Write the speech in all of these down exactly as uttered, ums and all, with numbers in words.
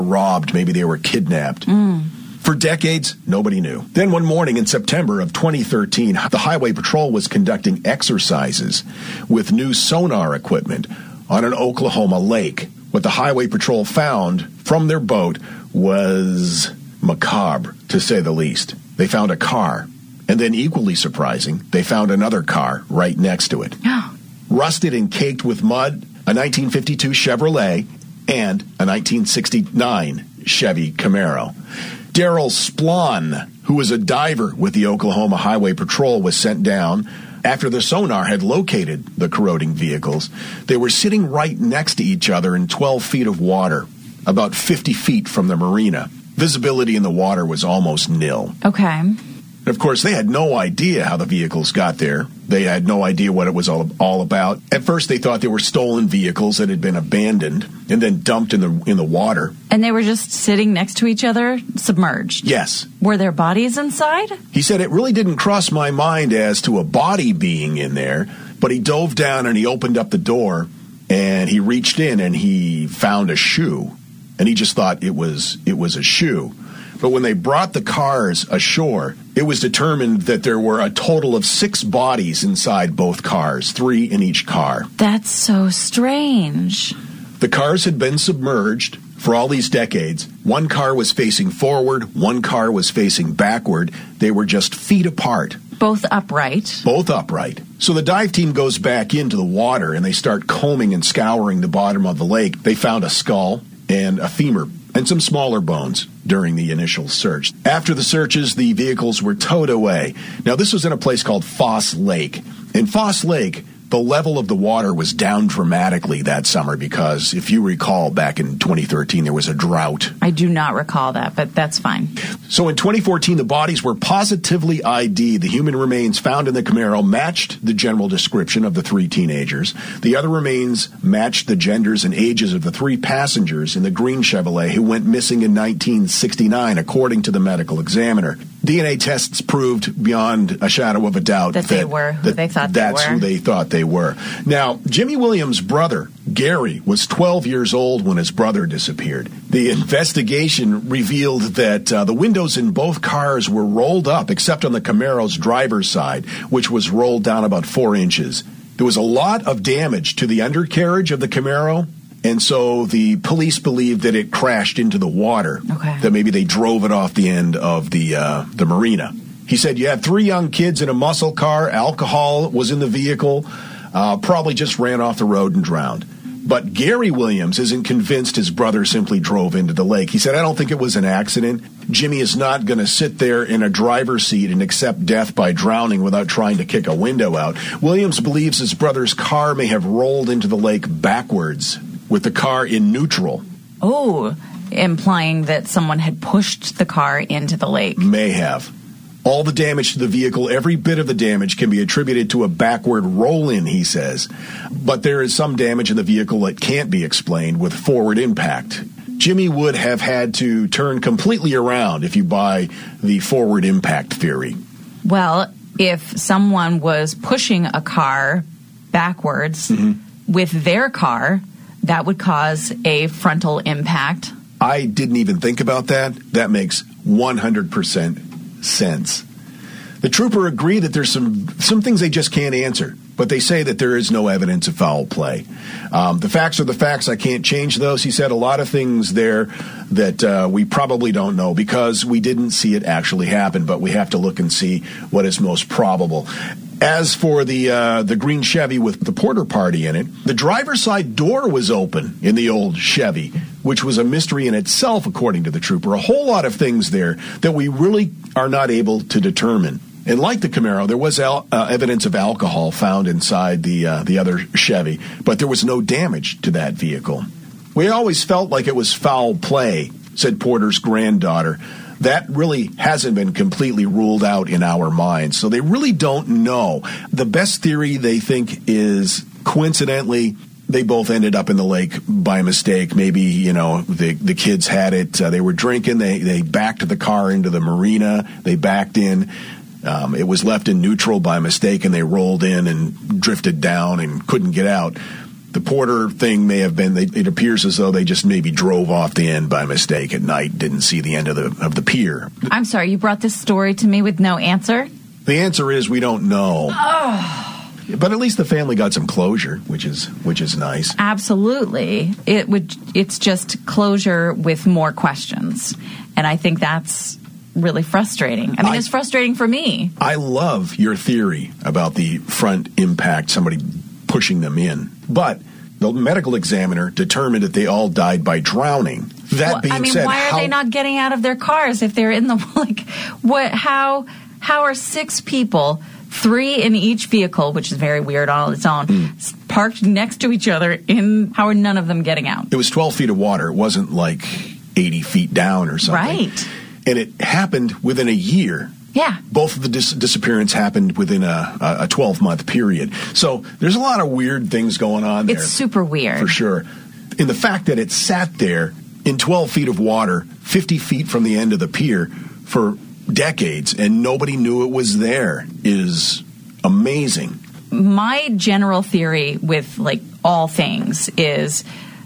robbed. Maybe they were kidnapped. Mm. For decades, nobody knew. Then one morning in September of twenty thirteen, the Highway Patrol was conducting exercises with new sonar equipment on an Oklahoma lake. What the Highway Patrol found from their boat was macabre, to say the least. They found a car, and then equally surprising, they found another car right next to it. Rusted and caked with mud, a nineteen fifty-two Chevrolet, and a nineteen sixty-nine Chevy Camaro. Daryl Splon, who was a diver with the Oklahoma Highway Patrol, was sent down after the sonar had located the corroding vehicles. They were sitting right next to each other in twelve feet of water, about fifty feet from the marina. Visibility in the water was almost nil. Okay. Of course, they had no idea how the vehicles got there. They had no idea what it was all, all about. At first, they thought they were stolen vehicles that had been abandoned and then dumped in the in the water. And they were just sitting next to each other, submerged? Yes. Were there bodies inside? He said, it really didn't cross my mind as to a body being in there, but he dove down and he opened up the door and he reached in and he found a shoe. And he just thought it was it was a shoe. But when they brought the cars ashore, it was determined that there were a total of six bodies inside both cars, three in each car. That's so strange. The cars had been submerged for all these decades. One car was facing forward, one car was facing backward. They were just feet apart. Both upright. Both upright. So the dive team goes back into the water and they start combing and scouring the bottom of the lake. They found a skull and a femur and some smaller bones during the initial search. After the searches, the vehicles were towed away. Now, this was in a place called Foss Lake. In Foss Lake, the level of the water was down dramatically that summer because, if you recall, back in twenty thirteen, there was a drought. I do not recall that, but that's fine. So in twenty fourteen, the bodies were positively I D'd. The human remains found in the Camaro matched the general description of the three teenagers. The other remains matched the genders and ages of the three passengers in the green Chevrolet who went missing in nineteen sixty-nine, according to the medical examiner. D N A tests proved beyond a shadow of a doubt that, that they were who they thought they were. That's who they thought they were. Now, Jimmy Williams' brother, Gary, was twelve years old when his brother disappeared. The investigation revealed that uh, the windows in both cars were rolled up, except on the Camaro's driver's side, which was rolled down about four inches. There was a lot of damage to the undercarriage of the Camaro, and so the police believed that it crashed into the water, okay. that maybe they drove it off the end of the uh, the marina. He said, you had three young kids in a muscle car, alcohol was in the vehicle, uh, probably just ran off the road and drowned. But Gary Williams isn't convinced his brother simply drove into the lake. He said, I don't think it was an accident. Jimmy is not going to sit there in a driver's seat and accept death by drowning without trying to kick a window out. Williams believes his brother's car may have rolled into the lake backwards, with the car in neutral. Oh, implying that someone had pushed the car into the lake. May have. All the damage to the vehicle, every bit of the damage can be attributed to a backward roll-in, he says. But there is some damage in the vehicle that can't be explained with forward impact. Jimmy would have had to turn completely around if you buy the forward impact theory. Well, if someone was pushing a car backwards mm-hmm. with their car, that would cause a frontal impact. I didn't even think about that. That makes one hundred percent sense. The trooper agreed that there's some some things they just can't answer, but they say that there is no evidence of foul play. Um, the facts are the facts. I can't change those. He said a lot of things there that uh, we probably don't know because we didn't see it actually happen, but we have to look and see what is most probable. As for the uh, the green Chevy with the porter party in it, the driver's side door was open in the old Chevy, which was a mystery in itself, according to the trooper. A whole lot of things there that we really are not able to determine. And like the Camaro, there was al- uh, evidence of alcohol found inside the uh, the other Chevy, but there was no damage to that vehicle. We always felt like it was foul play, said Porter's granddaughter. That really hasn't been completely ruled out in our minds, so they really don't know. The best theory, they think, is coincidentally they both ended up in the lake by mistake. Maybe, you know, the the kids had it. Uh, they were drinking. They, they backed the car into the marina. They backed in. Um, it was left in neutral by mistake, and they rolled in and drifted down and couldn't get out. The Porter thing may have been, they, it appears as though they just maybe drove off the end by mistake at night, didn't see the end of the of the pier. I'm sorry, you brought this story to me with no answer? The answer is we don't know. Oh. But at least the family got some closure, which is which is nice. Absolutely. It would. It's just closure with more questions. And I think that's really frustrating. I mean, I, it's frustrating for me. I love your theory about the front impact, somebody pushing them in. But the medical examiner determined that they all died by drowning. That well, being I mean, said, why are how, they not getting out of their cars if they're in the, like, what, how, how are six people, three in each vehicle, which is very weird on its own, mm. parked next to each other in, how are none of them getting out? It was twelve feet of water. It wasn't like eighty feet down or something. Right. And it happened within a year. Yeah. Both of the dis- disappearance happened within a, a twelve-month period. So there's a lot of weird things going on there. It's super weird. For sure. And the fact that it sat there in twelve feet of water, fifty feet from the end of the pier for decades, and nobody knew it was there is amazing. My general theory with, like, all things is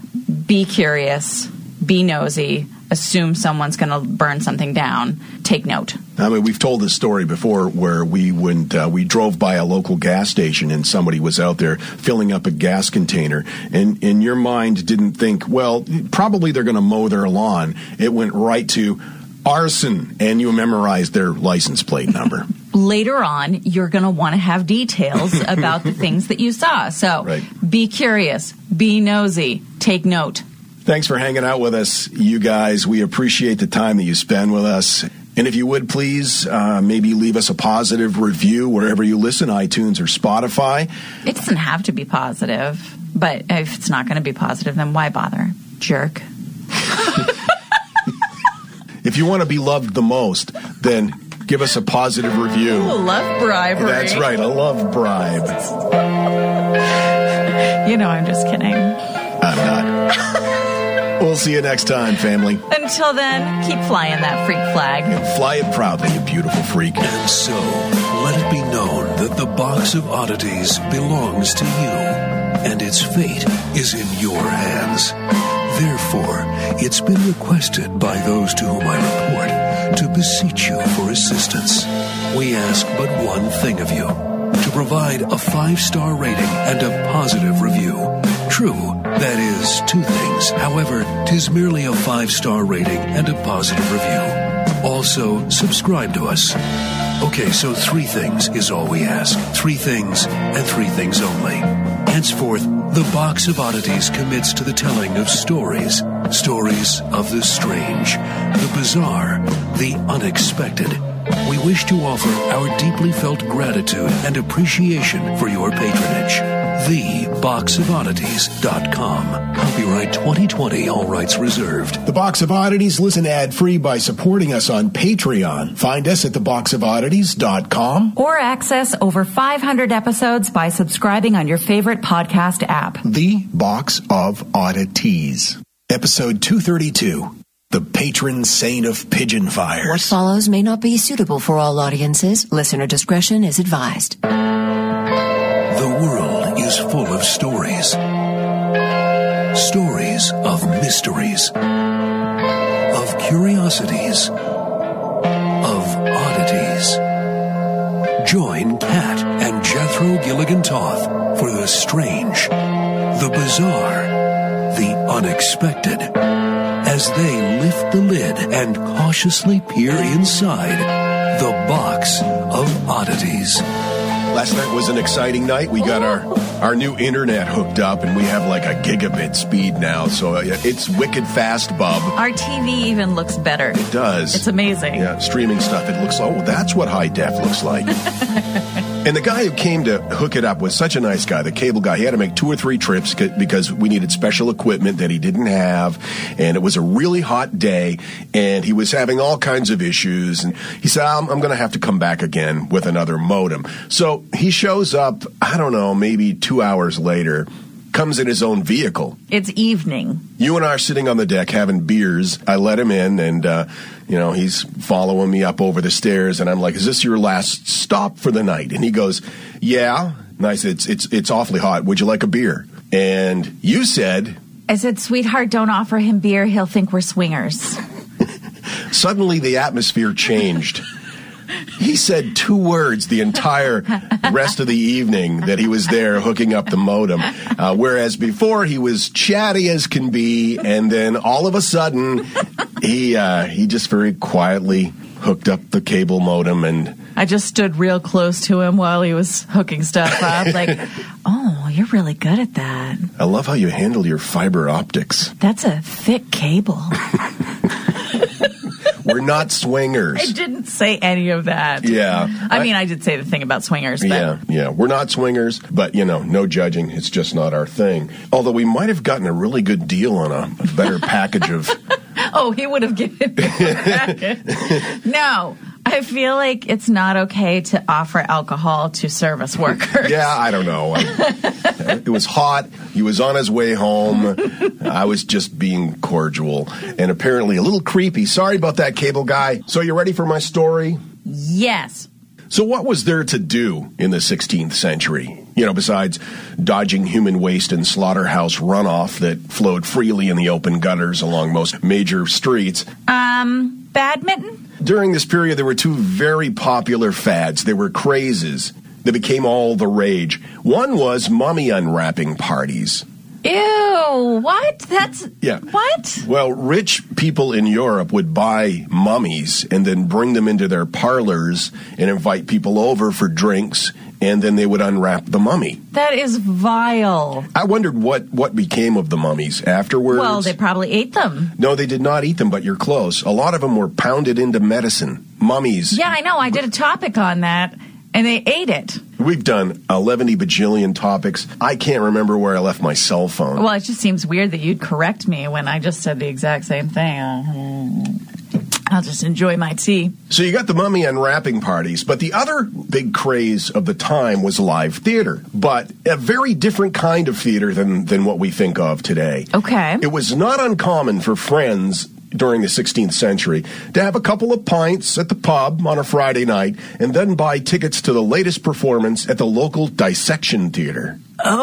be curious, be nosy, assume someone's going to burn something down, take note. I mean, we've told this story before where we went, uh, we drove by a local gas station and somebody was out there filling up a gas container, and in your mind didn't think, well, probably they're going to mow their lawn. It went right to arson, and you memorized their license plate number. Later on, you're going to want to have details about the things that you saw. So right. Be curious, be nosy, take note. Thanks for hanging out with us, you guys. We appreciate the time that you spend with us. And if you would, please, uh, maybe leave us a positive review wherever you listen, iTunes or Spotify. It doesn't have to be positive, but if it's not going to be positive, then why bother? Jerk. If you want to be loved the most, then give us a positive review. Ooh, love bribery. That's right, a love bribe. You know, I'm just kidding. I'm not. We'll see you next time, family. Until then, keep flying that freak flag. And fly it proudly, you beautiful freak. And so, let it be known that the Box of Oddities belongs to you, and its fate is in your hands. Therefore, it's been requested by those to whom I report to beseech you for assistance. We ask but one thing of you, to provide a five-star rating and a positive review. True, that is two things. However, 'tis merely a five-star rating and a positive review. Also, subscribe to us. Okay, so three things is all we ask. Three things and three things only. Henceforth, the Box of Oddities commits to the telling of stories. Stories of the strange, the bizarre, the unexpected. We wish to offer our deeply felt gratitude and appreciation for your patronage. the box of oddities dot com. Copyright twenty twenty, all rights reserved. The Box of Oddities, listen ad-free by supporting us on Patreon. Find us at the box of oddities dot com. Or access over five hundred episodes by subscribing on your favorite podcast app. The Box of Oddities. Episode two thirty-two. The Patron Saint of Pigeon Fires. What follows may not be suitable for all audiences. Listener discretion is advised. The world is full of stories. Stories of mysteries. Of curiosities. Of oddities. Join Kat and Jethro Gilligan Toth for the strange, the bizarre, the unexpected, as they lift the lid and cautiously peer inside the Box of Oddities. Last night was an exciting night. We got our, our new internet hooked up, and we have like a gigabit speed now, so it's wicked fast, bub. Our T V even looks better. It does. It's amazing. Yeah, streaming stuff. It looks, oh, that's what high def looks like. And the guy who came to hook it up was such a nice guy, the cable guy. He had to make two or three trips because we needed special equipment that he didn't have. And it was a really hot day, and he was having all kinds of issues. And he said, I'm, I'm going to have to come back again with another modem. So he shows up, I don't know, maybe two hours later, comes in his own vehicle. It's evening. You and I are sitting on the deck having beers. I let him in, and, uh, you know, he's following me up over the stairs, and I'm like, is this your last stop for the night? And he goes, yeah. And I said, it's, it's, it's awfully hot. Would you like a beer? And you said... I said, sweetheart, don't offer him beer. He'll think we're swingers. Suddenly the atmosphere changed. He said two words the entire rest of the evening that he was there hooking up the modem. Uh, whereas before he was chatty as can be, and then all of a sudden he uh, he just very quietly hooked up the cable modem. And I just stood real close to him while he was hooking stuff up. Like, oh, you're really good at that. I love how you handle your fiber optics. That's a thick cable. We're not swingers. I didn't say any of that. Yeah. I, I mean, I did say the thing about swingers. But. Yeah, yeah. We're not swingers, but, you know, no judging. It's just not our thing. Although we might have gotten a really good deal on a better package of... Oh, he would have given me a package. No. I feel like it's not okay to offer alcohol to service workers. Yeah, I don't know. I, it was hot. He was on his way home. I was just being cordial and apparently a little creepy. Sorry about that, cable guy. So you ready for my story? Yes. So what was there to do in the sixteenth century? You know, besides dodging human waste and slaughterhouse runoff that flowed freely in the open gutters along most major streets. Um, badminton? During this period, there were two very popular fads. They were crazes that became all the rage. One was mummy unwrapping parties. Ew, what? That's... Yeah. What? Well, rich people in Europe would buy mummies and then bring them into their parlors and invite people over for drinks, and then they would unwrap the mummy. That is vile. I wondered what, what became of the mummies afterwards. Well, they probably ate them. No, they did not eat them, but you're close. A lot of them were pounded into medicine. Mummies. Yeah, I know. I did a topic on that, and they ate it. We've done eleven bajillion topics. I can't remember where I left my cell phone. Well, it just seems weird that you'd correct me when I just said the exact same thing. I'll just enjoy my tea. So you got the mummy unwrapping parties, but the other big craze of the time was live theater, but a very different kind of theater than, than what we think of today. Okay. It was not uncommon for friends during the sixteenth century to have a couple of pints at the pub on a Friday night and then buy tickets to the latest performance at the local dissection theater.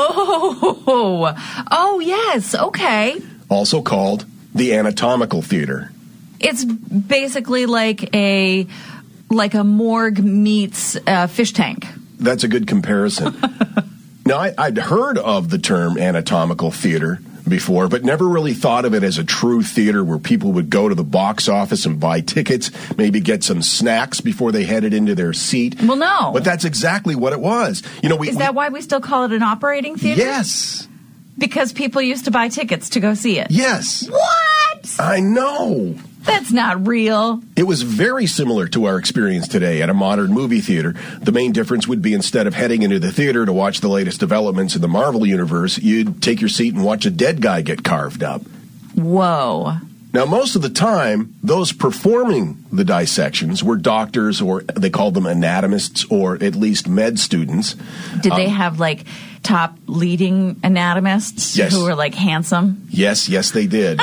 Oh, oh yes, okay. Also called the anatomical theater. It's basically like a like a morgue meets a fish tank. That's a good comparison. Now, I, I'd heard of the term anatomical theater before, but never really thought of it as a true theater where people would go to the box office and buy tickets, maybe get some snacks before they headed into their seat. Well, no. But that's exactly what it was. You know, we, Is that we, why we still call it an operating theater? Yes. Because people used to buy tickets to go see it. Yes. What? I know. That's not real. It was very similar to our experience today at a modern movie theater. The main difference would be instead of heading into the theater to watch the latest developments in the Marvel Universe, you'd take your seat and watch a dead guy get carved up. Whoa. Now, most of the time, those performing the dissections were doctors, or they called them anatomists, or at least med students. Did um, they have, like, top leading anatomists yes. who were, like, handsome? Yes, yes, they did.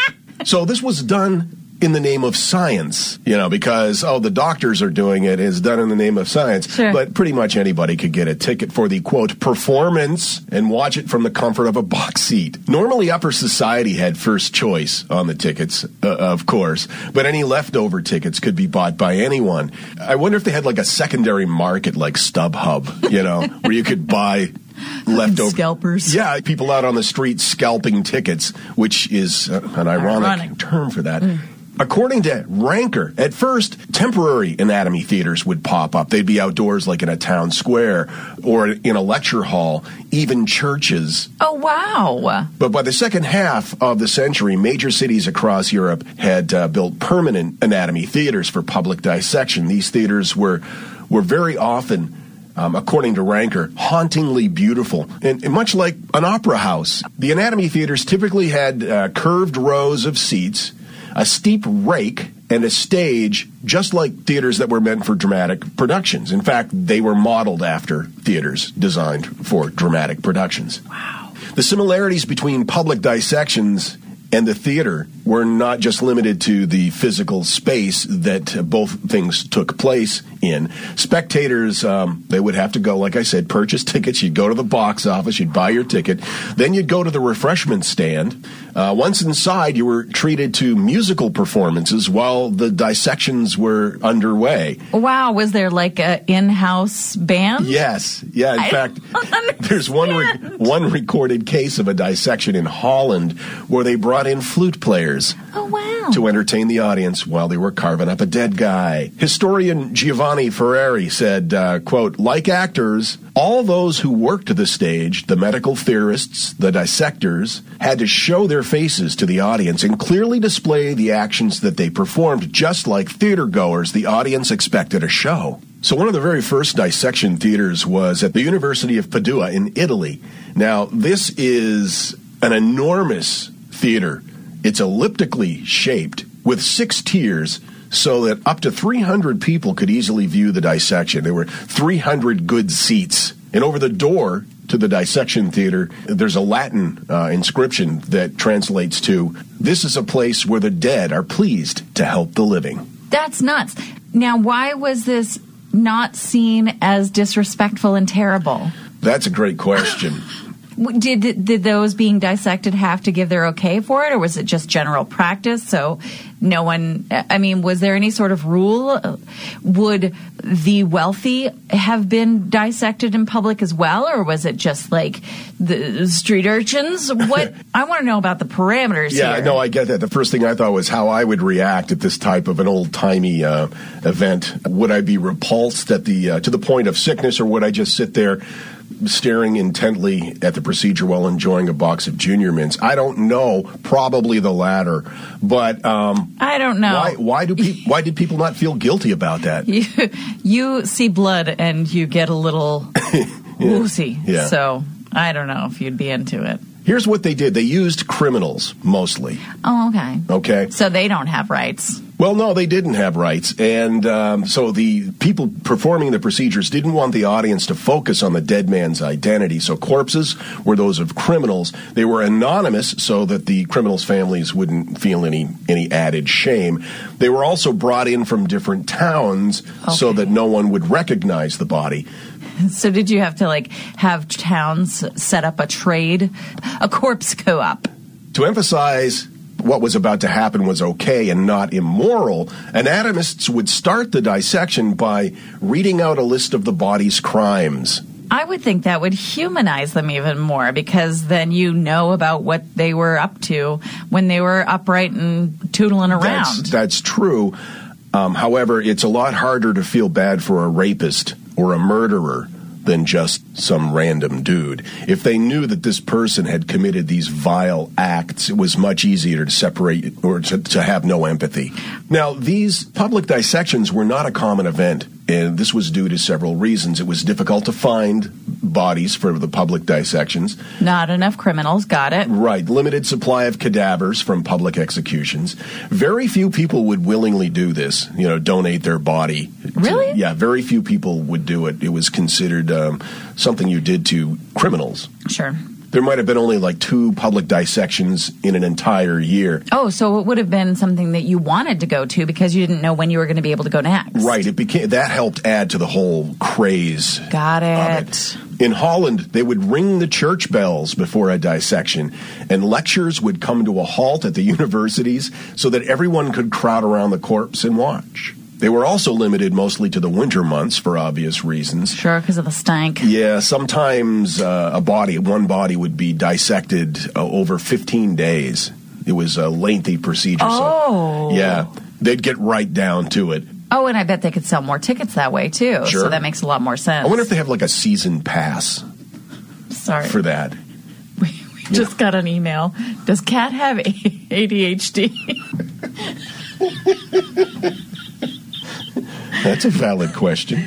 So this was done in the name of science, you know, because, oh, the doctors are doing it. It's done in the name of science. Sure. But pretty much anybody could get a ticket for the, quote, performance and watch it from the comfort of a box seat. Normally, upper society had first choice on the tickets, uh, of course, but any leftover tickets could be bought by anyone. I wonder if they had, like, a secondary market like StubHub, you know, where you could buy leftover scalpers. Yeah, people out on the street scalping tickets, which is uh, an ironic, ironic term for that. Mm. According to Ranker, at first, temporary anatomy theaters would pop up. They'd be outdoors like in a town square or in a lecture hall, even churches. Oh, wow. But by the second half of the century, major cities across Europe had uh, built permanent anatomy theaters for public dissection. These theaters were, were very often... Um, according to Ranker, hauntingly beautiful, and, and much like an opera house. The anatomy theaters typically had uh, curved rows of seats, a steep rake, and a stage, just like theaters that were meant for dramatic productions. In fact, they were modeled after theaters designed for dramatic productions. Wow. The similarities between public dissections and the theater were not just limited to the physical space that both things took place in. Spectators, um, they would have to go, like I said, purchase tickets. You'd go to the box office, you'd buy your ticket, then you'd go to the refreshment stand. Uh, once inside, you were treated to musical performances while the dissections were underway. Wow, was there like an in-house band? Yes, yeah. In I fact, don't there's one re- one recorded case of a dissection in Holland where they brought in flute players. Oh, wow. To entertain the audience while they were carving up a dead guy. Historian Giovanni Ferrari said, uh, quote, like actors, all those who worked the stage, the medical theorists, the dissectors, had to show their faces to the audience and clearly display the actions that they performed. Just like theater goers, the audience expected a show. So one of the very first dissection theaters was at the University of Padua in Italy. Now, this is an enormous theater. It's elliptically shaped with six tiers so that up to three hundred people could easily view the dissection. There were three hundred good seats. And over the door to the dissection theater, there's a Latin uh, inscription that translates to, "This is a place where the dead are pleased to help the living." That's nuts. Now, why was this not seen as disrespectful and terrible? That's a great question. Did did those being dissected have to give their okay for it, or was it just general practice? So no one, I mean, was there any sort of rule? Would the wealthy have been dissected in public as well, or was it just like the street urchins? What I want to know about the parameters yeah, here. no, I get that. The first thing I thought was how I would react at this type of an old-timey uh, event. Would I be repulsed at the uh, to the point of sickness, or would I just sit there staring intently at the procedure while enjoying a box of Junior Mints? I don't know. Probably the latter. But um, I don't know. Why, why do pe- why did people not feel guilty about that? You, you see blood and you get a little yeah. woozy. Yeah. So I don't know if you'd be into it. Here's what they did. They used criminals, mostly. Oh, okay. Okay. So they don't have rights. Well, no, they didn't have rights. And um, so the people performing the procedures didn't want the audience to focus on the dead man's identity. So corpses were those of criminals. They were anonymous so that the criminals' families wouldn't feel any, any added shame. They were also brought in from different towns okay. so that no one would recognize the body. So did you have to, like, have towns set up a trade, a corpse co-op? To emphasize what was about to happen was okay and not immoral, anatomists would start the dissection by reading out a list of the body's crimes. I would think that would humanize them even more, because then you know about what they were up to when they were upright and tootling around. That's, that's true. Um, however, it's a lot harder to feel bad for a rapist or a murderer than just some random dude. If they knew that this person had committed these vile acts, it was much easier to separate or to, to have no empathy. Now, these public dissections were not a common event, and this was due to several reasons. It was difficult to find bodies for the public dissections. Not enough criminals, got it. Right. Limited supply of cadavers from public executions. Very few people would willingly do this, you know, donate their body. To, really? Yeah, very few people would do it. It was considered um, something you did to criminals. Sure. There might have been only like two public dissections in an entire year. Oh, so it would have been something that you wanted to go to because you didn't know when you were going to be able to go next. Right. It became that helped add to the whole craze. Got it. it. In Holland, they would ring the church bells before a dissection, and lectures would come to a halt at the universities so that everyone could crowd around the corpse and watch. They were also limited mostly to the winter months for obvious reasons. Sure, because of the stank. Yeah, sometimes uh, a body, one body would be dissected uh, over fifteen days. It was a lengthy procedure. Oh. So, yeah, they'd get right down to it. Oh, and I bet they could sell more tickets that way, too. Sure. So that makes a lot more sense. I wonder if they have like a season pass Sorry. for that. We, we just got an email. Does Kat have A D H D? That's a valid question.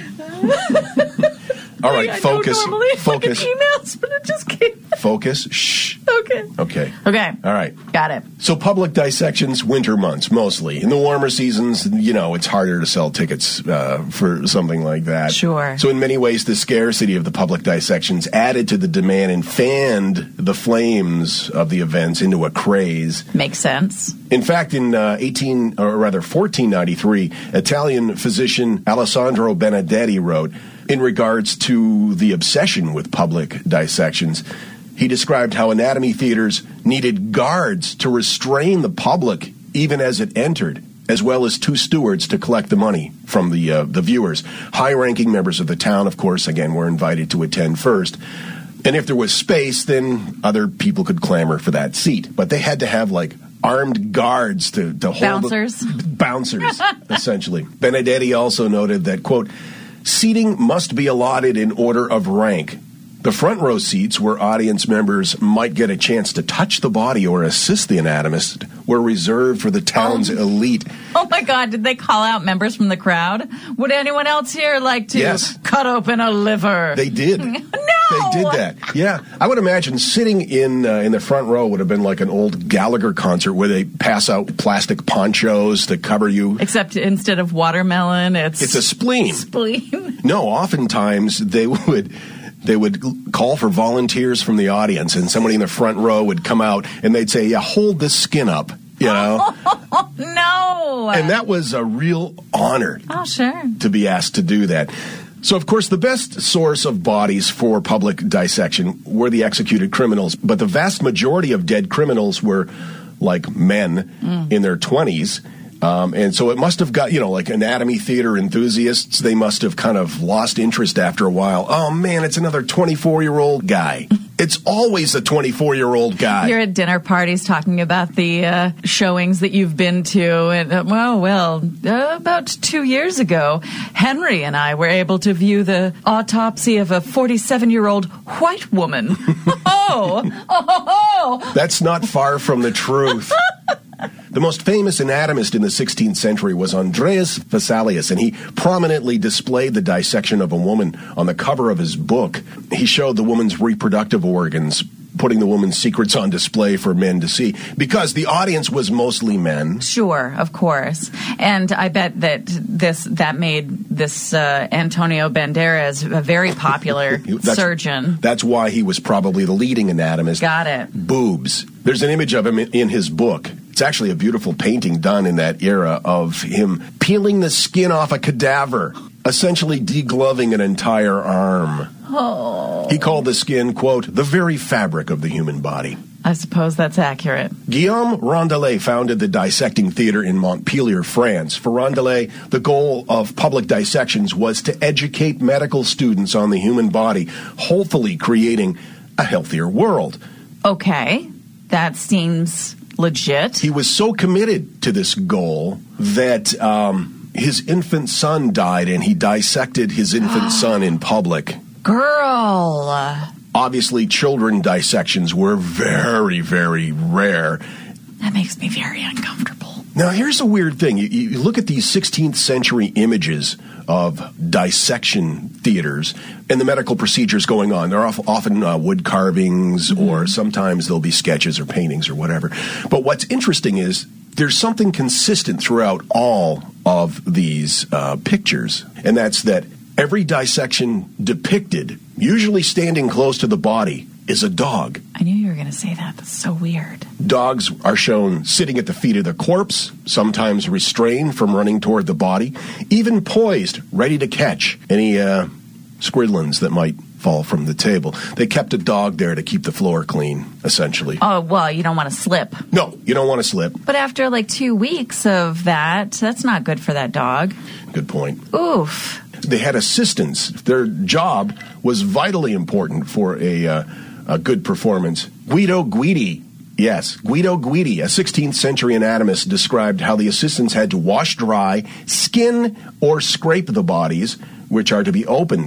All right, I focus. don't normally Focus. look at emails, but it just came. Focus. Shh. Okay. Okay. Okay. All right. Got it. So public dissections, winter months, mostly. In the warmer seasons, you know, it's harder to sell tickets uh, for something like that. Sure. So in many ways, the scarcity of the public dissections added to the demand and fanned the flames of the events into a craze. Makes sense. In fact, in uh, eighteen, or rather fourteen ninety-three, Italian physician Alessandro Benedetti wrote, in regards to the obsession with public dissections, he described how anatomy theaters needed guards to restrain the public even as it entered, as well as two stewards to collect the money from the uh, the viewers. High-ranking members of the town, of course, again, were invited to attend first. And if there was space, then other people could clamor for that seat. But they had to have, like, armed guards to, to hold... Bouncers? The, bouncers, essentially. Benedetti also noted that, quote, seating must be allotted in order of rank. The front row seats, where audience members might get a chance to touch the body or assist the anatomist, were reserved for the town's Oh. elite. Oh my God, did they call out members from the crowd? Would anyone else here like to Yes. cut open a liver? They did. No! They did that. Yeah. I would imagine sitting in uh, in the front row would have been like an old Gallagher concert where they pass out plastic ponchos to cover you. Except instead of watermelon, it's... It's a spleen. spleen. No, oftentimes they would... They would call for volunteers from the audience, and somebody in the front row would come out, and they'd say, yeah, hold this skin up, you know? No! And that was a real honor Oh, sure. to be asked to do that. So, of course, the best source of bodies for public dissection were the executed criminals, but the vast majority of dead criminals were, like, men mm. in their twenties. Um, and so it must have got, you know, like anatomy theater enthusiasts, they must have kind of lost interest after a while. Oh, man, it's another twenty-four-year-old guy. It's always a twenty-four-year-old guy. You're at dinner parties talking about the uh, showings that you've been to. And, uh, well, well, uh, about two years ago, Henry and I were able to view the autopsy of a forty-seven-year-old white woman. oh, oh, oh, oh. That's not far from the truth. The most famous anatomist in the sixteenth century was Andreas Vesalius, and he prominently displayed the dissection of a woman on the cover of his book. He showed the woman's reproductive organs, putting the woman's secrets on display for men to see, because the audience was mostly men. Sure, of course. And I bet that this that made this uh, Antonio Banderas a very popular that's, surgeon. That's why he was probably the leading anatomist. Got it. Boobs. There's an image of him in his book. It's actually a beautiful painting done in that era of him peeling the skin off a cadaver, essentially degloving an entire arm. Oh. He called the skin, quote, the very fabric of the human body. I suppose that's accurate. Guillaume Rondelet founded the Dissecting Theater in Montpellier, France. For Rondelet, the goal of public dissections was to educate medical students on the human body, hopefully creating a healthier world. Okay, that seems legit. He was so committed to this goal that um, his infant son died, and he dissected his infant son in public. Girl. Obviously, children dissections were very, very rare. That makes me very uncomfortable. Now, here's a weird thing. You, you look at these sixteenth century images of dissection theaters and the medical procedures going on. They're often uh, wood carvings, mm-hmm. or sometimes there'll be sketches or paintings or whatever. But what's interesting is there's something consistent throughout all of these uh, pictures, and that's that every dissection depicted, usually standing close to the body, is a dog. I knew you were going to say that. That's so weird. Dogs are shown sitting at the feet of the corpse, sometimes restrained from running toward the body, even poised, ready to catch any uh, squidlings that might fall from the table. They kept a dog there to keep the floor clean, essentially. Oh, well, you don't want to slip. No, you don't want to slip. But after like two weeks of that, that's not good for that dog. Good point. Oof. They had assistants. Their job was vitally important for a, uh, a good performance. Guido Guidi, yes, Guido Guidi, a sixteenth century anatomist, described how the assistants had to wash dry, skin, or scrape the bodies, which are to be opened.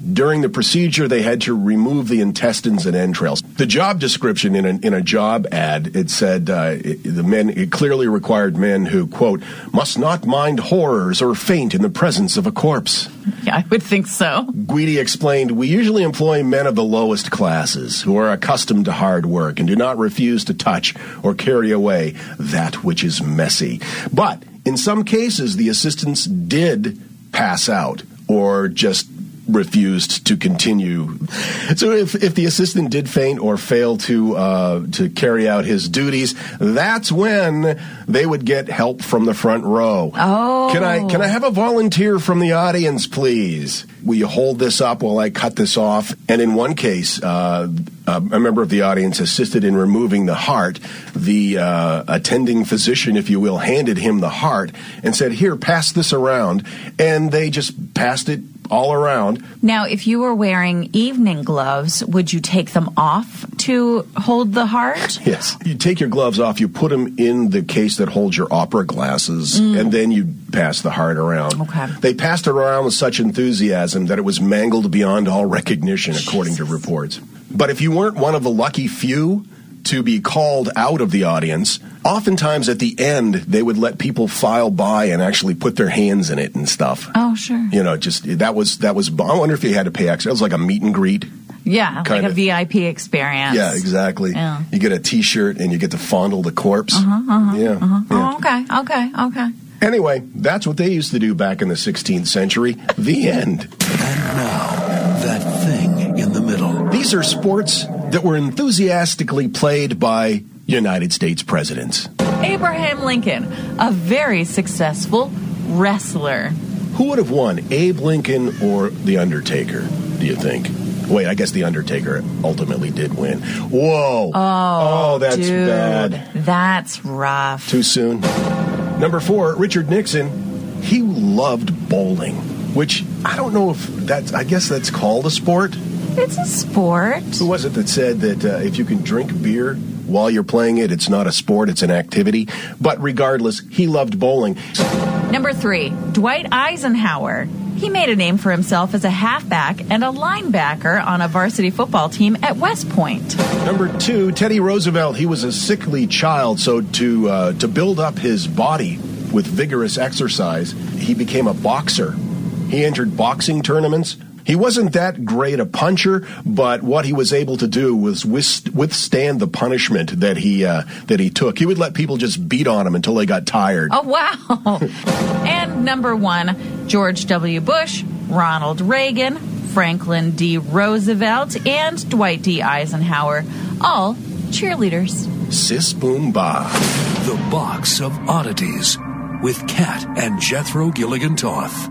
During the procedure, they had to remove the intestines and entrails. The job description in a, in a job ad, it said uh, it, the men, it clearly required men who, quote, must not mind horrors or faint in the presence of a corpse. Yeah, I would think so. Guidi explained, we usually employ men of the lowest classes who are accustomed to hard work and do not refuse to touch or carry away that which is messy. But in some cases, the assistants did pass out or just refused to continue. So if, if the assistant did faint or fail to uh, to carry out his duties, that's when they would get help from the front row. Oh. Can I can I have a volunteer from the audience, please? Will you hold this up while I cut this off? And in one case, uh, a member of the audience assisted in removing the heart. The uh, attending physician, if you will, handed him the heart and said, here, pass this around. And they just passed it all around. Now, if you were wearing evening gloves, would you take them off to hold the heart? Yes. You take your gloves off, you put them in the case that holds your opera glasses, mm. and then you pass the heart around. Okay. They passed it around with such enthusiasm that it was mangled beyond all recognition, according Jesus. to reports. But if you weren't one of the lucky few to be called out of the audience, oftentimes at the end, they would let people file by and actually put their hands in it and stuff. Oh, sure. You know, just, that was, that was, I wonder if you had to pay extra. It was like a meet and greet. Yeah, Kinda. like a V I P experience. Yeah, exactly. Yeah. You get a T-shirt and you get to fondle the corpse. Uh-huh, uh-huh, yeah. Uh-huh. yeah. Oh, okay, okay, okay. Anyway, that's what they used to do back in the sixteenth century. The end. And now, that thing in the middle. These are sports that were enthusiastically played by United States presidents. Abraham Lincoln, a very successful wrestler. Who would have won, Abe Lincoln or The Undertaker, do you think? Wait, I guess The Undertaker ultimately did win. Whoa. Oh, oh that's dude, bad. That's rough. Too soon. Number four, Richard Nixon. He loved bowling, which I don't know if that's, I guess that's called a sport. It's a sport. Who was it that said that uh, if you can drink beer while you're playing it, it's not a sport, it's an activity? But regardless, he loved bowling. Number three, Dwight Eisenhower. He made a name for himself as a halfback and a linebacker on a varsity football team at West Point. Number two, Teddy Roosevelt. He was a sickly child, so to uh, to build up his body with vigorous exercise, he became a boxer. He entered boxing tournaments. He wasn't that great a puncher, but what he was able to do was withstand the punishment that he uh, that he took. He would let people just beat on him until they got tired. Oh, wow. And number one, George W. Bush, Ronald Reagan, Franklin D. Roosevelt, and Dwight D. Eisenhower, all cheerleaders. Sis boom ba. The Box of Oddities with Kat and Jethro Gilligan Toth.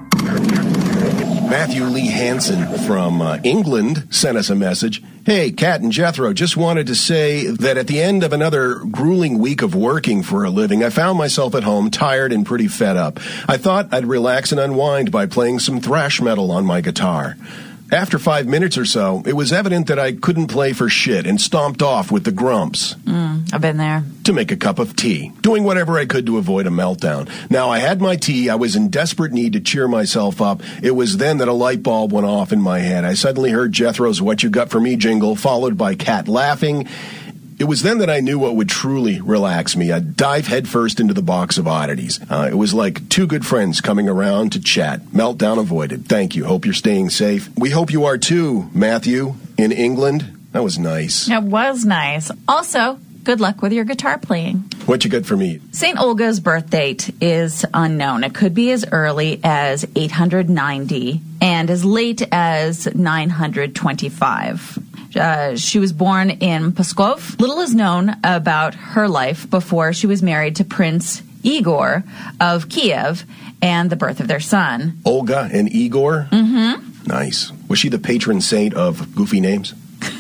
Matthew Lee Hansen from uh, England sent us a message. Hey, Kat and Jethro, just wanted to say that at the end of another grueling week of working for a living, I found myself at home tired and pretty fed up. I thought I'd relax and unwind by playing some thrash metal on my guitar. After five minutes or so, it was evident that I couldn't play for shit and stomped off with the grumps. Mm, I've been there. To make a cup of tea, doing whatever I could to avoid a meltdown. Now, I had my tea. I was in desperate need to cheer myself up. It was then that a light bulb went off in my head. I suddenly heard Jethro's What You Got For Me jingle, followed by Kat laughing. It was then that I knew what would truly relax me. I'd dive headfirst into the box of oddities. Uh, it was like two good friends coming around to chat. Meltdown avoided. Thank you. Hope you're staying safe. We hope you are too, Matthew, in England. That was nice. It was nice. Also, good luck with your guitar playing. What you got for me? Saint Olga's birth date is unknown. It could be as early as eight hundred ninety and as late as nine hundred twenty-five. Uh, she was born in Pskov. Little is known about her life before she was married to Prince Igor of Kiev and the birth of their son. Olga and Igor? Mm-hmm. Nice. Was she the patron saint of goofy names?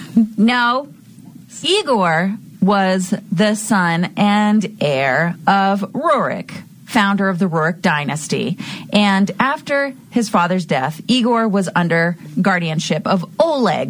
No. Igor was the son and heir of Rurik, founder of the Rurik dynasty. And after his father's death, Igor was under guardianship of Oleg.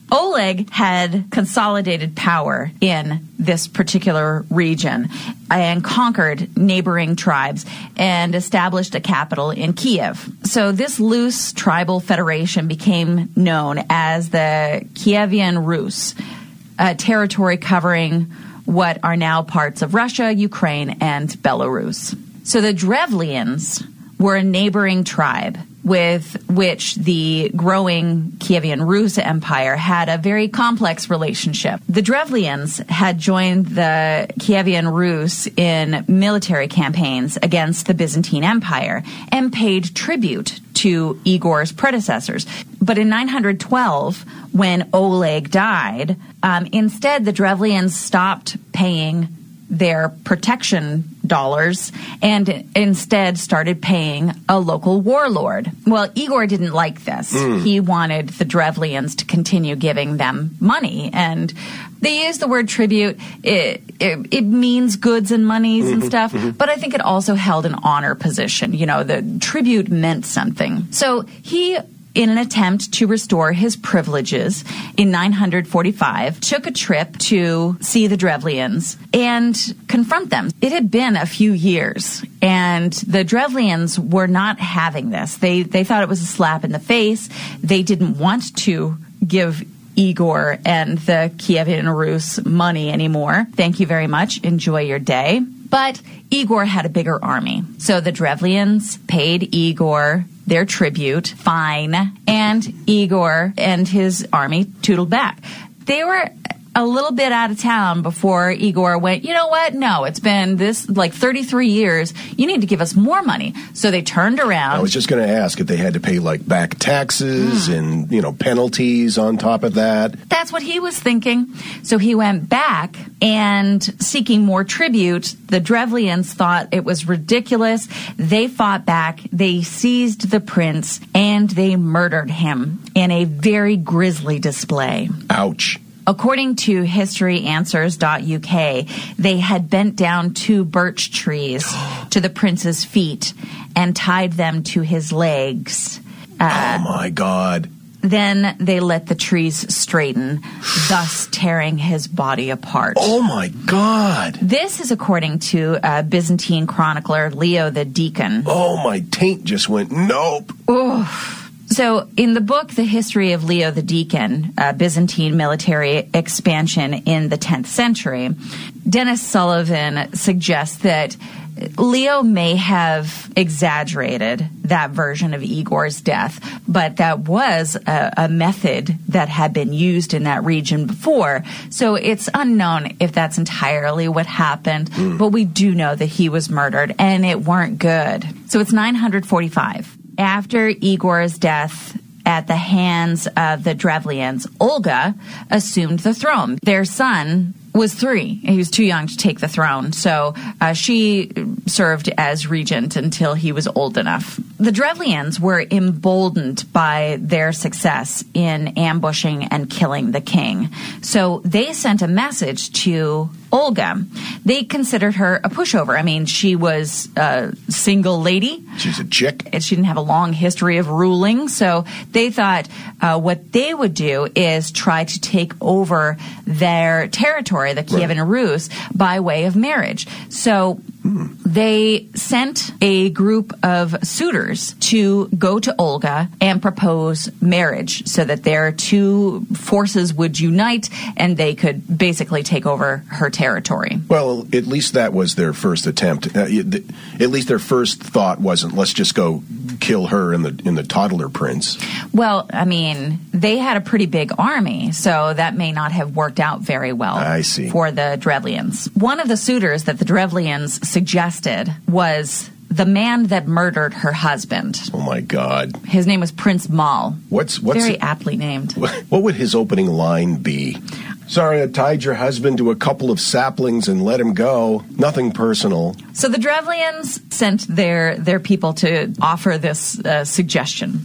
Oleg had consolidated power in this particular region and conquered neighboring tribes and established a capital in Kiev. So this loose tribal federation became known as the Kievan Rus, a territory covering what are now parts of Russia, Ukraine, and Belarus. So the Drevlians were a neighboring tribe with which the growing Kievan Rus Empire had a very complex relationship. The Drevlians had joined the Kievan Rus in military campaigns against the Byzantine Empire and paid tribute to Igor's predecessors. But in nine hundred twelve, when Oleg died, um, instead the Drevlians stopped paying their protection dollars and instead started paying a local warlord. Well, Igor didn't like this. Mm. He wanted the Drevlians to continue giving them money, and they use the word tribute. It, it, it means goods and monies mm-hmm, and stuff, mm-hmm. but I think it also held an honor position. You know, the tribute meant something. So he, in an attempt to restore his privileges in nine hundred forty-five, took a trip to see the Drevlians and confront them. It had been a few years, and the Drevlians were not having this. They they thought it was a slap in the face. They didn't want to give Igor and the Kievan Rus money anymore. Thank you very much. Enjoy your day. But Igor had a bigger army. So the Drevlians paid Igor their tribute, fine, and Igor and his army tootled back. They were a little bit out of town before Igor went, you know what? No, it's been this like thirty-three years. You need to give us more money. So they turned around. I was just going to ask if they had to pay like back taxes mm. and, you know, penalties on top of that. That's what he was thinking. So he went back and seeking more tribute. The Drevlians thought it was ridiculous. They fought back. They seized the prince and they murdered him in a very grisly display. Ouch. According to history answers dot U K, they had bent down two birch trees to the prince's feet and tied them to his legs. Uh, oh, my God. Then they let the trees straighten, thus tearing his body apart. Oh, my God. This is according to uh, Byzantine chronicler Leo the Deacon. Oh, my taint just went nope. Oof. So in the book, The History of Leo the Deacon, uh, Byzantine military expansion in the tenth century, Dennis Sullivan suggests that Leo may have exaggerated that version of Igor's death, but that was a, a method that had been used in that region before. So it's unknown if that's entirely what happened, mm. but we do know that he was murdered, and it weren't good. So it's nine hundred forty-five. After Igor's death at the hands of the Drevlians, Olga assumed the throne. Their son was three. He was too young to take the throne, so uh, she served as regent until he was old enough. The Drevlians were emboldened by their success in ambushing and killing the king, so they sent a message to Olga. They considered her a pushover. I mean, she was a single lady. She's a chick. And she didn't have a long history of ruling, so they thought uh, what they would do is try to take over their territory, the Kievan right. Rus, by way of marriage. So mm. they sent a group of suitors to go to Olga and propose marriage so that their two forces would unite and they could basically take over her territory. Well, at least that was their first attempt. Uh, at least their first thought wasn't, let's just go kill her and the, and the toddler prince. Well, I mean, they had a pretty big army, so that may not have worked out very well I see. for the Drevlians. One of the suitors that the Drevlians suggested was the man that murdered her husband. Oh, my God. His name was Prince Mal. What's, what's Very it, aptly named. What would his opening line be? Sorry, I tied your husband to a couple of saplings and let him go. Nothing personal. So the Drevlians sent their, their people to offer this uh, suggestion.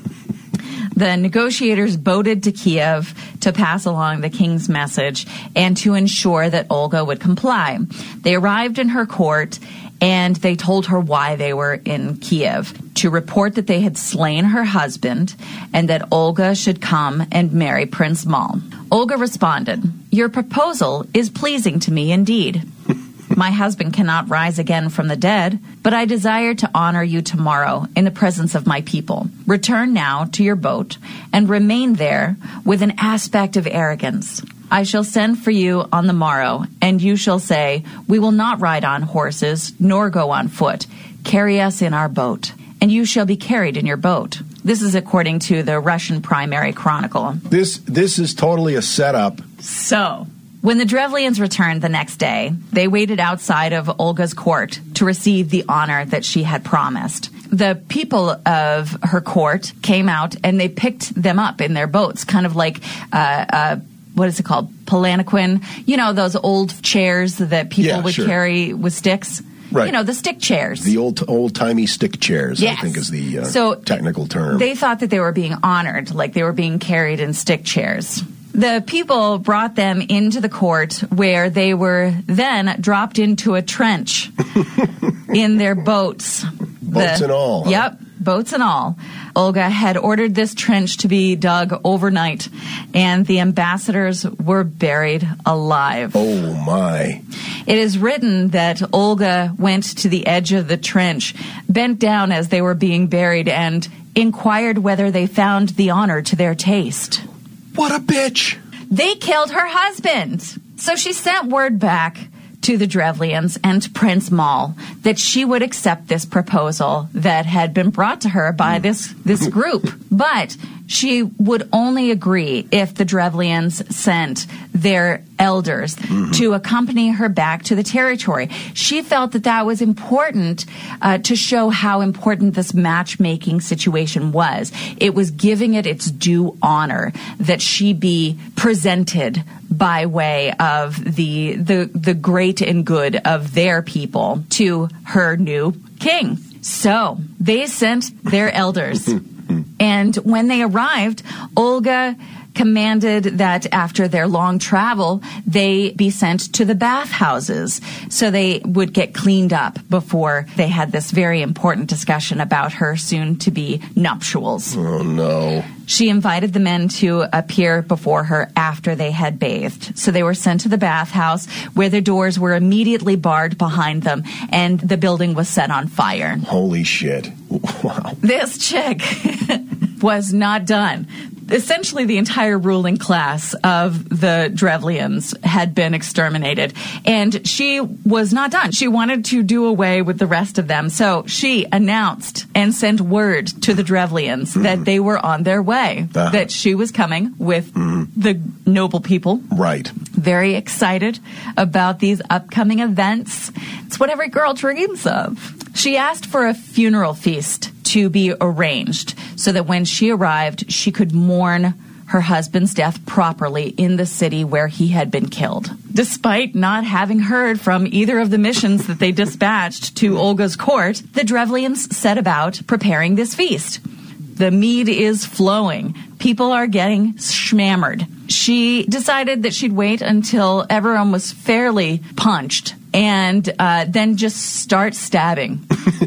The negotiators boated to Kiev to pass along the king's message and to ensure that Olga would comply. They arrived in her court, and they told her why they were in Kiev, to report that they had slain her husband and that Olga should come and marry Prince Mal. Olga responded, "Your proposal is pleasing to me indeed. My husband cannot rise again from the dead, but I desire to honor you tomorrow in the presence of my people. Return now to your boat and remain there with an aspect of arrogance. I shall send for you on the morrow, and you shall say, 'We will not ride on horses, nor go on foot. Carry us in our boat.' And you shall be carried in your boat." This is according to the Russian Primary Chronicle. This this is totally a setup. So, when the Drevlians returned the next day, they waited outside of Olga's court to receive the honor that she had promised. The people of her court came out and they picked them up in their boats, kind of like, uh, uh, what is it called? Palanquin. You know, those old chairs that people Yeah, would sure. carry with sticks? Right. You know, the stick chairs. The old old timey stick chairs, Yes. I think is the uh, So technical term. They thought that they were being honored, like they were being carried in stick chairs. The people brought them into the court, where they were then dropped into a trench in their boats. Boats The- and all, huh? Yep, boats and all. Olga had ordered this trench to be dug overnight, and the ambassadors were buried alive. Oh, my. It is written that Olga went to the edge of the trench, bent down as they were being buried, and inquired whether they found the honor to their taste. What a bitch. They killed her husband. So she sent word back to the Drevlians and to Prince Mal that she would accept this proposal that had been brought to her by this, this group. But she would only agree if the Drevlians sent their elders mm-hmm. to accompany her back to the territory. She felt that that was important uh, to show how important this matchmaking situation was. It was giving it its due honor that she be presented by way of the the the great and good of their people to her new king. So they sent their elders. And when they arrived, Olga commanded that after their long travel, they be sent to the bathhouses so they would get cleaned up before they had this very important discussion about her soon-to-be nuptials. Oh, no. She invited the men to appear before her after they had bathed. So they were sent to the bathhouse, where the doors were immediately barred behind them, and the building was set on fire. Holy shit. Wow. This chick was not done. Essentially, the entire ruling class of the Drevlians had been exterminated, and she was not done. She wanted to do away with the rest of them, so she announced and sent word to the Drevlians mm. that they were on their way, uh-huh. that she was coming with mm. the noble people. Right. Very excited about these upcoming events. It's what every girl dreams of. She asked for a funeral feast to be arranged so that when she arrived, she could mourn her husband's death properly in the city where he had been killed. Despite not having heard from either of the missions that they dispatched to Olga's court, the Drevlians set about preparing this feast. The mead is flowing. People are getting schmammered. She decided that she'd wait until everyone was fairly punched and uh, then just start stabbing.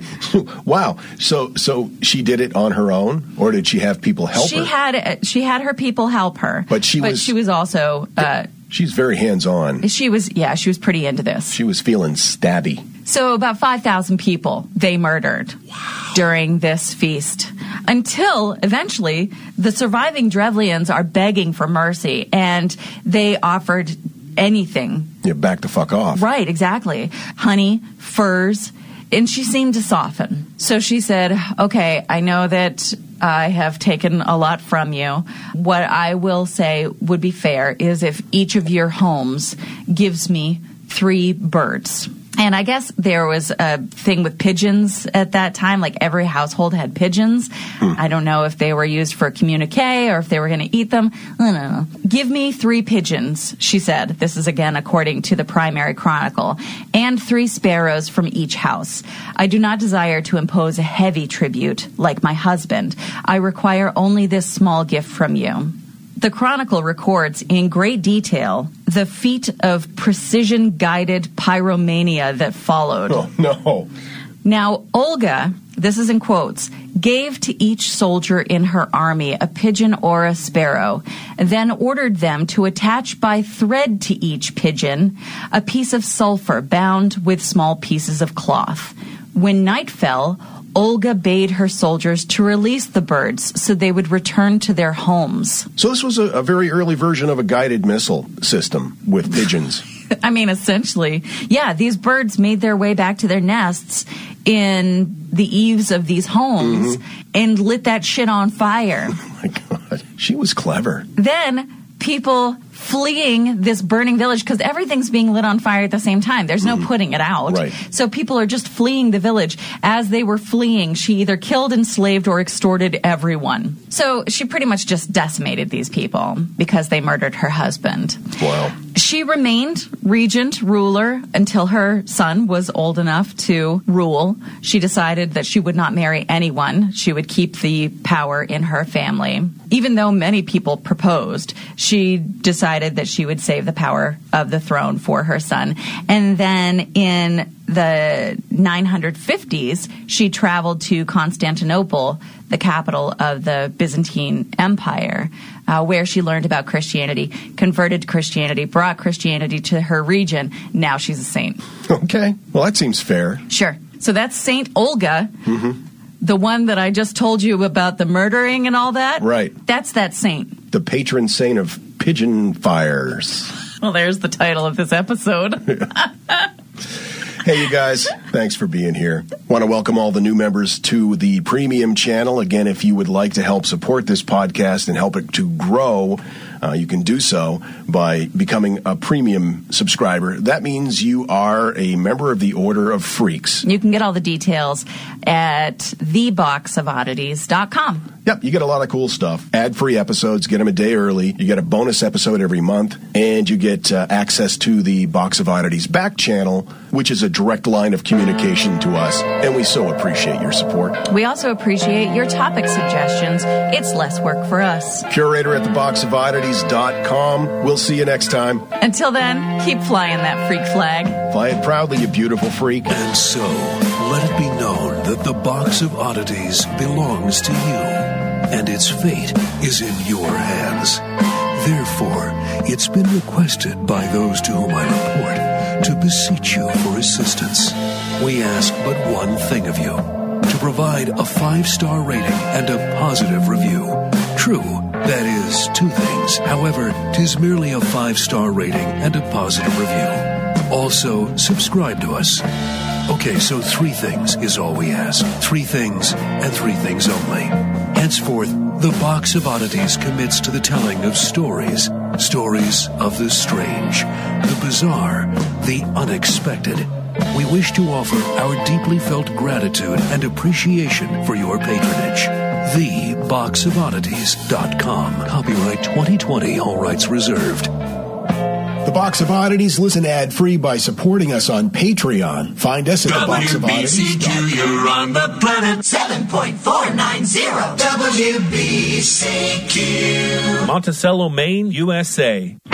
Wow. So so she did it on her own, or did she have people help she her? She had she had her people help her. But she but was she was also uh, she's very hands-on. She was yeah, she was pretty into this. She was feeling stabby. So about five thousand people they murdered wow. during this feast, until eventually the surviving Drevlians are begging for mercy, and they offered anything. Yeah, back the fuck off. Right, exactly. Honey, furs, and she seemed to soften. So she said, okay, I know that I have taken a lot from you. What I will say would be fair is if each of your homes gives me three birds. And I guess there was a thing with pigeons at that time. Like every household had pigeons. Hmm. I don't know if they were used for communique or if they were going to eat them. I don't know. Give me three pigeons, she said. This is again according to the Primary Chronicle. And three sparrows from each house. I do not desire to impose a heavy tribute like my husband. I require only this small gift from you. The Chronicle records in great detail the feat of precision-guided pyromania that followed. Oh, no. Now, Olga, this is in quotes, gave to each soldier in her army a pigeon or a sparrow, then ordered them to attach by thread to each pigeon a piece of sulfur bound with small pieces of cloth. When night fell, Olga bade her soldiers to release the birds so they would return to their homes. So this was a, a very early version of a guided missile system with pigeons. I mean, essentially, yeah, these birds made their way back to their nests in the eaves of these homes mm-hmm. and lit that shit on fire. Oh, my God. She was clever. Then people fleeing this burning village, because everything's being lit on fire at the same time. There's no mm. putting it out. Right. So people are just fleeing the village. As they were fleeing, she either killed, enslaved, or extorted everyone. So she pretty much just decimated these people because they murdered her husband. Wow. She remained regent, ruler, until her son was old enough to rule. She decided that she would not marry anyone. She would keep the power in her family. Even though many people proposed, she decided that she would save the power of the throne for her son. And then in the nine fifties, she traveled to Constantinople, the capital of the Byzantine Empire, uh, where she learned about Christianity, converted to Christianity, brought Christianity to her region. Now she's a saint. Okay. Well, that seems fair. Sure. So that's Saint Olga. Mm-hmm. The one that I just told you about, the murdering and all that. Right. That's that saint. The patron saint of pigeon fires. Well, there's the title of this episode. Hey, you guys. Thanks for being here. Want to welcome all the new members to the Premium channel. Again, if you would like to help support this podcast and help it to grow, uh, you can do so by becoming a Premium subscriber. That means you are a member of the Order of Freaks. You can get all the details at the box of oddities dot com. Yep, you get a lot of cool stuff. Ad-free episodes, get them a day early. You get a bonus episode every month, and you get uh, access to the Box of Oddities back channel, which is a direct line of communication to us, and we so appreciate your support. We also appreciate your topic suggestions. It's less work for us. Curator at the box of oddities dot com. We'll see you next time. Until then, keep flying that freak flag. Fly it proudly, you beautiful freak. And so, let it be known that the Box of Oddities belongs to you, and its fate is in your hands. Therefore, it's been requested by those to whom I report to beseech you for assistance. We ask but one thing of you, to provide a five-star rating and a positive review. True, that is, two things. However, 'tis merely a five-star rating and a positive review. Also, subscribe to us. Okay, so three things is all we ask. Three things, and three things only. Henceforth, the Box of Oddities commits to the telling of stories. Stories of the strange, the bizarre, the unexpected. We wish to offer our deeply felt gratitude and appreciation for your patronage. the box of oddities dot com. Copyright twenty twenty, all rights reserved. The Box of Oddities, listen ad-free by supporting us on Patreon. Find us at the box of oddities dot com. W B C Q, you're on the planet. seven point four nine zero W B C Q. Monticello, Maine, U S A.